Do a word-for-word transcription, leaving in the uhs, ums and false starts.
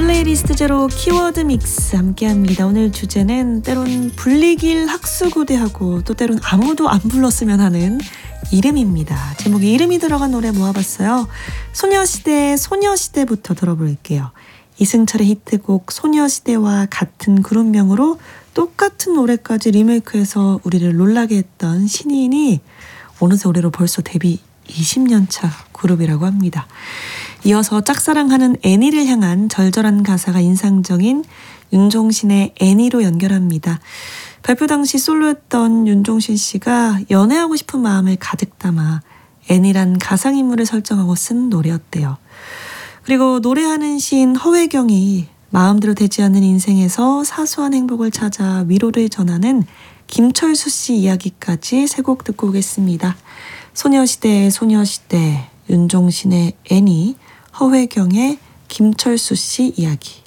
플레이리스트 제로 키워드 믹스 함께합니다. 오늘 주제는 때론 불리길 학수고대하고 또 때론 아무도 안 불렀으면 하는 이름입니다. 제목에 이름이 들어간 노래 모아봤어요. 소녀시대의 소녀시대부터 들어볼게요. 이승철의 히트곡 소녀시대와 같은 그룹명으로 똑같은 노래까지 리메이크해서 우리를 놀라게 했던 신인이 어느새 올해로 벌써 데뷔 이십 년 차 그룹이라고 합니다. 이어서 짝사랑하는 애니를 향한 절절한 가사가 인상적인 윤종신의 애니로 연결합니다. 발표 당시 솔로였던 윤종신 씨가 연애하고 싶은 마음을 가득 담아 애니란 가상인물을 설정하고 쓴 노래였대요. 그리고 노래하는 시인 허회경이 마음대로 되지 않는 인생에서 사소한 행복을 찾아 위로를 전하는 김철수 씨 이야기까지 세 곡 듣고 오겠습니다. 소녀시대의 소녀시대, 윤종신의 애니, 허회경의 김철수 씨 이야기.